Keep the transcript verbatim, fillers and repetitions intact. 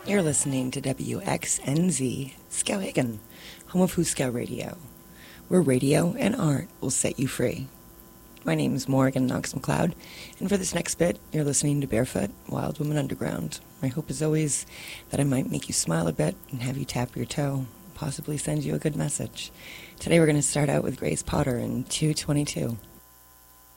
You're listening to W X N Z Skowhegan, home of Huskow Radio, where radio and art will set you free. My name is Morgan Knox McLeod, and for this next bit, you're listening to Barefoot, Wild Woman Underground. My hope is always that I might make you smile a bit and have you tap your toe, possibly send you a good message. Today we're going to start out with Grace Potter in two twenty-two.